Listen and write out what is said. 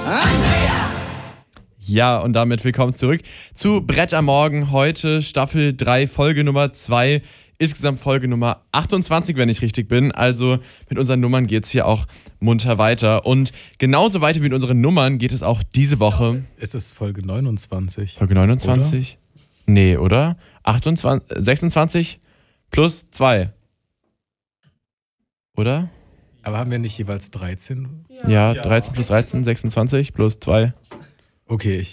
Ja, und damit willkommen zurück zu Brett am Morgen. Heute Staffel 3, Folge Nummer 2, insgesamt Folge Nummer 28, wenn ich richtig bin. Also mit unseren Nummern geht es hier auch munter weiter. Und genauso weiter wie mit unseren Nummern geht es auch diese Woche. Ist es Folge 29? Folge 29? Oder? Nee, oder? 26 plus 2. Oder? Aber haben wir nicht jeweils 13? Ja, 13 plus 13, 26 plus 2. Okay,